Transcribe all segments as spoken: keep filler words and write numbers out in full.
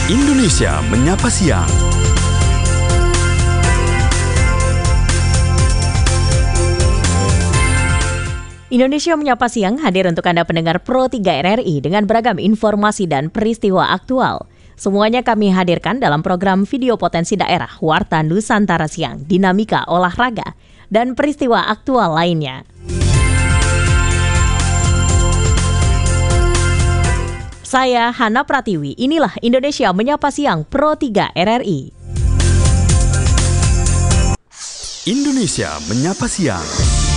Indonesia Menyapa Siang. Indonesia Menyapa Siang hadir untuk Anda pendengar Pro tiga R R I dengan beragam informasi dan peristiwa aktual. Semuanya kami hadirkan dalam program video potensi daerah Warta Nusantara Siang, dinamika olahraga, dan peristiwa aktual lainnya. Saya Hana Pratiwi, inilah Indonesia Menyapa Siang Pro tiga R R I. Indonesia Menyapa Siang.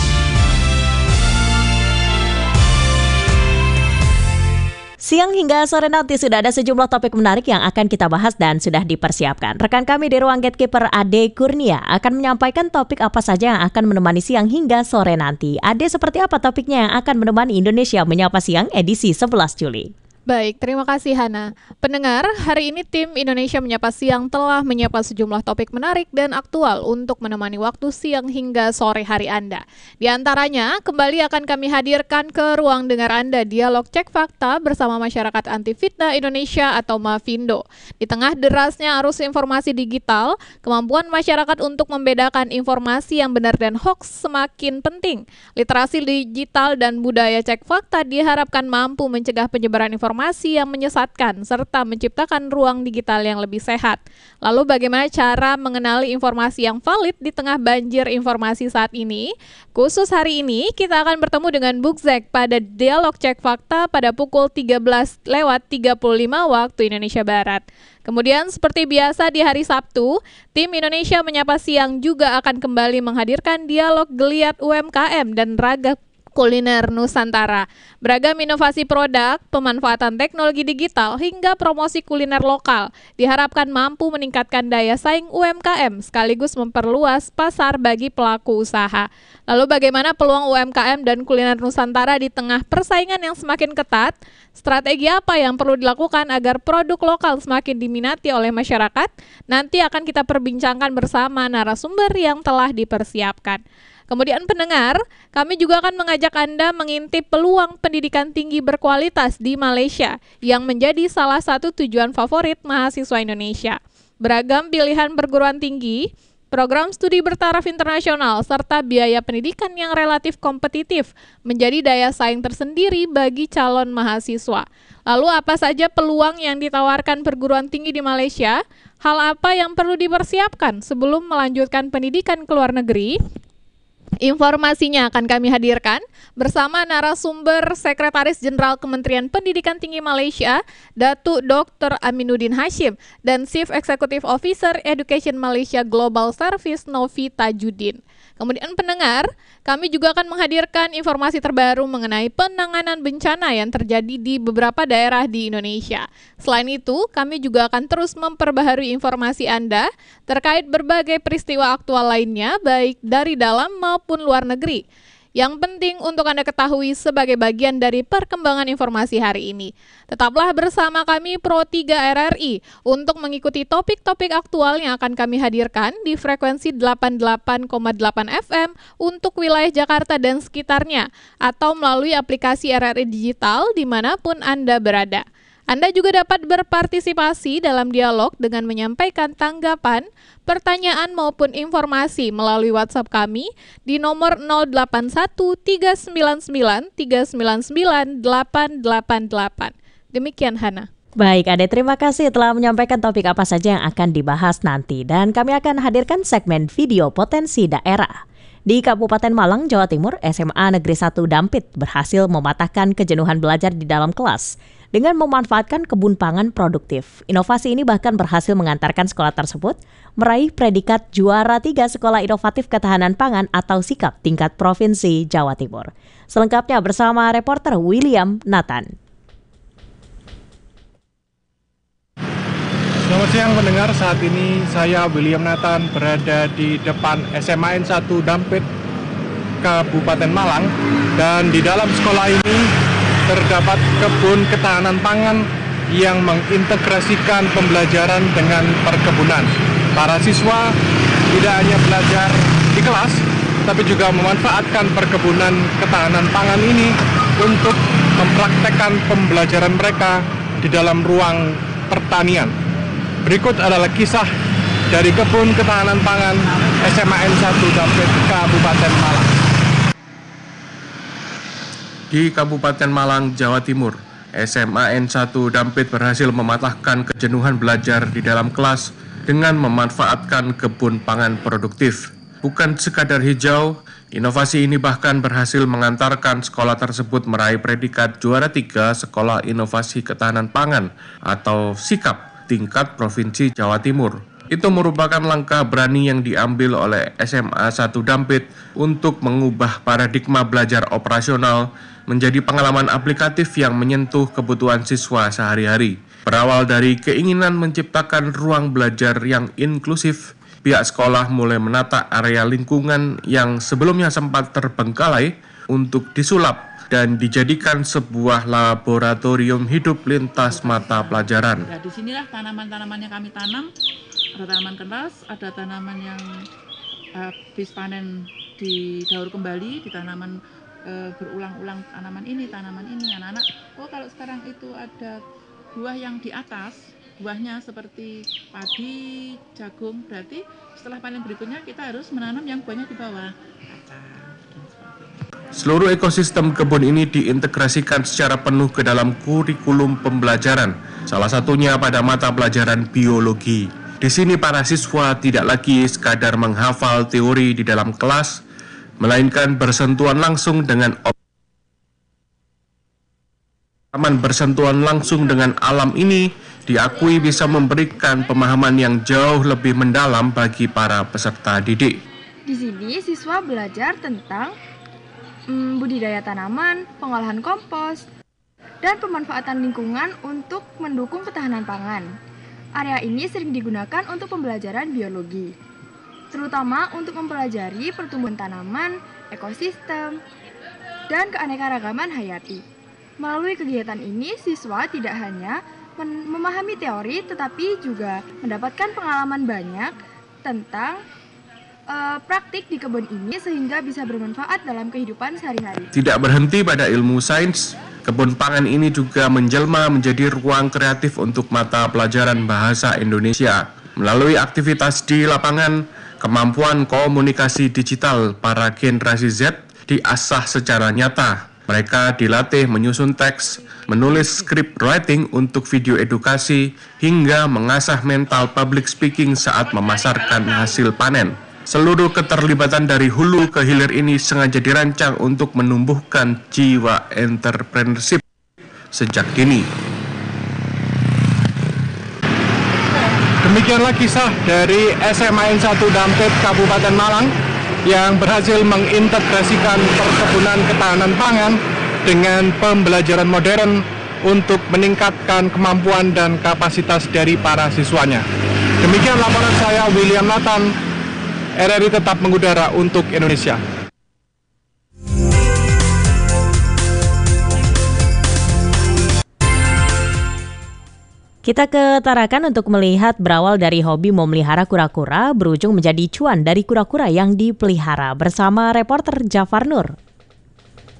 Siang hingga sore nanti sudah ada sejumlah topik menarik yang akan kita bahas dan sudah dipersiapkan. Rekan kami di ruang Gatekeeper Ade Kurnia akan menyampaikan topik apa saja yang akan menemani siang hingga sore nanti. Ade, seperti apa topiknya yang akan menemani Indonesia Menyapa Siang edisi sebelas Juli? Baik, terima kasih Hana. Pendengar, hari ini tim Indonesia Menyapa Siang telah menyiapkan sejumlah topik menarik dan aktual untuk menemani waktu siang hingga sore hari Anda. Di antaranya, kembali akan kami hadirkan ke ruang dengar Anda dialog cek fakta bersama Masyarakat Anti Fitnah Indonesia atau Mafindo. Di tengah derasnya arus informasi digital, kemampuan masyarakat untuk membedakan informasi yang benar dan hoax semakin penting. Literasi digital dan budaya cek fakta diharapkan mampu mencegah penyebaran informasi informasi yang menyesatkan serta menciptakan ruang digital yang lebih sehat. Lalu bagaimana cara mengenali informasi yang valid di tengah banjir informasi saat ini? Khusus hari ini kita akan bertemu dengan Bukzek pada dialog cek fakta pada pukul tiga belas lewat tiga puluh lima waktu Indonesia Barat. Kemudian seperti biasa di hari Sabtu, tim Indonesia Menyapa Siang juga akan kembali menghadirkan dialog geliat U M K M dan raga kuliner Nusantara. Beragam inovasi produk, pemanfaatan teknologi digital, hingga promosi kuliner lokal diharapkan mampu meningkatkan daya saing U M K M sekaligus memperluas pasar bagi pelaku usaha. Lalu bagaimana peluang U M K M dan kuliner Nusantara di tengah persaingan yang semakin ketat? Strategi apa yang perlu dilakukan agar produk lokal semakin diminati oleh masyarakat? Nanti akan kita perbincangkan bersama narasumber yang telah dipersiapkan. Kemudian pendengar, kami juga akan mengajak Anda mengintip peluang pendidikan tinggi berkualitas di Malaysia yang menjadi salah satu tujuan favorit mahasiswa Indonesia. Beragam pilihan perguruan tinggi, program studi bertaraf internasional, serta biaya pendidikan yang relatif kompetitif menjadi daya saing tersendiri bagi calon mahasiswa. Lalu apa saja peluang yang ditawarkan perguruan tinggi di Malaysia? Hal apa yang perlu dipersiapkan sebelum melanjutkan pendidikan ke luar negeri? Informasinya akan kami hadirkan bersama narasumber Sekretaris Jenderal Kementerian Pendidikan Tinggi Malaysia, Datuk Doktor Aminuddin Hashim, dan Chief Executive Officer Education Malaysia Global Service Novi Tajuddin. Kemudian pendengar, kami juga akan menghadirkan informasi terbaru mengenai penanganan bencana yang terjadi di beberapa daerah di Indonesia. Selain itu, kami juga akan terus memperbaharui informasi Anda terkait berbagai peristiwa aktual lainnya, baik dari dalam maupun luar negeri. Yang penting untuk Anda ketahui sebagai bagian dari perkembangan informasi hari ini. Tetaplah bersama kami Pro tiga R R I untuk mengikuti topik-topik aktual yang akan kami hadirkan di frekuensi delapan puluh delapan koma delapan F M untuk wilayah Jakarta dan sekitarnya, atau melalui aplikasi R R I Digital dimanapun Anda berada. Anda juga dapat berpartisipasi dalam dialog dengan menyampaikan tanggapan, pertanyaan maupun informasi melalui WhatsApp kami di nomor nol delapan satu tiga sembilan sembilan tiga sembilan sembilan delapan delapan delapan. Demikian Hana. Baik, Ade, terima kasih telah menyampaikan topik apa saja yang akan dibahas nanti. Dan kami akan hadirkan segmen video potensi daerah. Di Kabupaten Malang, Jawa Timur, S M A Negeri satu Dampit berhasil mematahkan kejenuhan belajar di dalam kelas dengan memanfaatkan kebun pangan produktif. Inovasi ini bahkan berhasil mengantarkan sekolah tersebut meraih predikat juara tiga Sekolah Inovatif Ketahanan Pangan atau SIKAP tingkat Provinsi Jawa Timur. Selengkapnya bersama reporter William Nathan. Selamat siang pendengar, saat ini saya William Nathan berada di depan S M A N satu Dampit, Kabupaten Malang, dan di dalam sekolah ini terdapat kebun ketahanan pangan yang mengintegrasikan pembelajaran dengan perkebunan. Para siswa tidak hanya belajar di kelas, tapi juga memanfaatkan perkebunan ketahanan pangan ini untuk mempraktekkan pembelajaran mereka di dalam ruang pertanian. Berikut adalah kisah dari Kebun Ketahanan Pangan S M A N satu Dampit, Kabupaten Malang. Di Kabupaten Malang, Jawa Timur, S M A N satu Dampit berhasil mematahkan kejenuhan belajar di dalam kelas dengan memanfaatkan kebun pangan produktif. Bukan sekadar hijau, inovasi ini bahkan berhasil mengantarkan sekolah tersebut meraih predikat juara tiga Sekolah Inovasi Ketahanan Pangan atau SIKAP tingkat Provinsi Jawa Timur. Itu merupakan langkah berani yang diambil oleh S M A satu Dampit untuk mengubah paradigma belajar operasional menjadi pengalaman aplikatif yang menyentuh kebutuhan siswa sehari-hari. Berawal dari keinginan menciptakan ruang belajar yang inklusif, pihak sekolah mulai menata area lingkungan yang sebelumnya sempat terbengkalai untuk disulap dan dijadikan sebuah laboratorium hidup lintas mata pelajaran. Nah, di sinilah tanaman-tanaman yang kami tanam. Ada tanaman keras, ada tanaman yang habis panen didaur kembali, di tanaman e, berulang-ulang tanaman ini, tanaman ini. Anak-anak, oh kalau sekarang itu ada buah yang di atas, buahnya seperti padi, jagung, berarti setelah panen berikutnya kita harus menanam yang buahnya di bawah. Seluruh ekosistem kebun ini diintegrasikan secara penuh ke dalam kurikulum pembelajaran, salah satunya pada mata pelajaran biologi. Di sini para siswa tidak lagi sekadar menghafal teori di dalam kelas, melainkan bersentuhan langsung dengan Taman bersentuhan langsung dengan alam ini diakui bisa memberikan pemahaman yang jauh lebih mendalam bagi para peserta didik. Di sini siswa belajar tentang hmm, budidaya tanaman, pengolahan kompos, dan pemanfaatan lingkungan untuk mendukung ketahanan pangan. Area ini sering digunakan untuk pembelajaran biologi, terutama untuk mempelajari pertumbuhan tanaman, ekosistem, dan keanekaragaman hayati. Melalui kegiatan ini, siswa tidak hanya memahami teori, tetapi juga mendapatkan pengalaman banyak tentang uh, praktik di kebun ini sehingga bisa bermanfaat dalam kehidupan sehari-hari. Tidak berhenti pada ilmu sains, kebun pangan ini juga menjelma menjadi ruang kreatif untuk mata pelajaran bahasa Indonesia. Melalui aktivitas di lapangan, kemampuan komunikasi digital para generasi Z diasah secara nyata. Mereka dilatih menyusun teks, menulis script writing untuk video edukasi, hingga mengasah mental public speaking saat memasarkan hasil panen. Seluruh keterlibatan dari hulu ke hilir ini sengaja dirancang untuk menumbuhkan jiwa entrepreneurship sejak dini. Demikianlah kisah dari S M A N satu Dampit, Kabupaten Malang, yang berhasil mengintegrasikan perkebunan ketahanan pangan dengan pembelajaran modern untuk meningkatkan kemampuan dan kapasitas dari para siswanya. Demikian laporan saya, William Nathan, R R I tetap mengudara untuk Indonesia. Kita ke Tarakan untuk melihat berawal dari hobi memelihara kura-kura berujung menjadi cuan dari kura-kura yang dipelihara bersama reporter Jafar Nur.